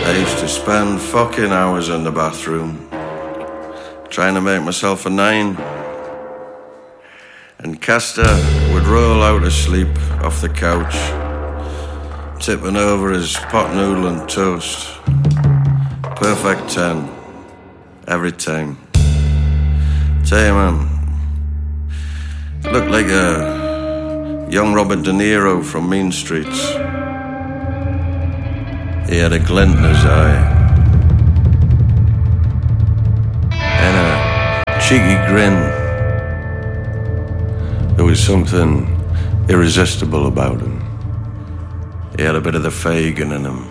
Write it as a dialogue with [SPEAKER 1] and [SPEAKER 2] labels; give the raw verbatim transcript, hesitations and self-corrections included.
[SPEAKER 1] I used to spend fucking hours in the bathroom trying to make myself a nine. And Castor would roll out asleep off the couch, tipping over his pot noodle and toast. Perfect ten, every time. Tell you, man, looked like a young Robert De Niro from Mean Streets. He had a glint in his eye and a cheeky grin. There was something irresistible about him. He had a bit of the Fagin in him.